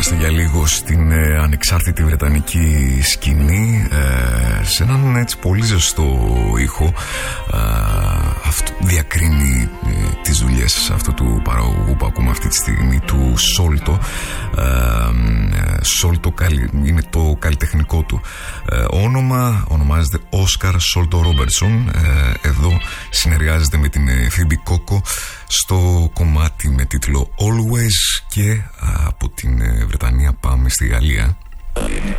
ερχόμαστε για λίγο στην ανεξάρτητη βρετανική σκηνή, σε έναν έτσι πολύ ζεστό ήχο. Αυτό διακρίνει τις δουλειές αυτού του παραγωγού που ακούμε αυτή τη στιγμή, του Σόλτο. Σόλτο είναι το καλλιτεχνικό του όνομα, ονομάζεται Όσκαρ Σόλτο Ρόμπερτσον. Εδώ συνεργάζεται με την Φίμπι Κόκο στο κομμάτι με τίτλο Always. Και από την Βρετανία πάμε στη Γαλλία.